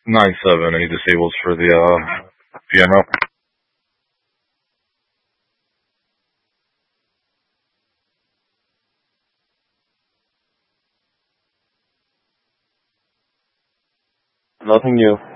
9-7, any disables for the PMO? Nothing new.